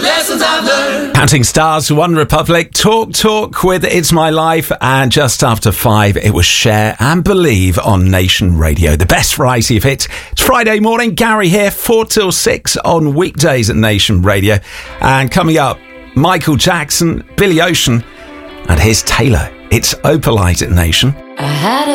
lessons I've learned. Counting Stars, One Republic, Talk with It's My Life, and just after 5, it was Share and Believe on Nation Radio. The best variety of hits. It's Friday morning, Gary here, 4 till 6 on weekdays at Nation Radio. And coming up, Michael Jackson, Billy Ocean, and here's Taylor. It's Opalite at Nation. I had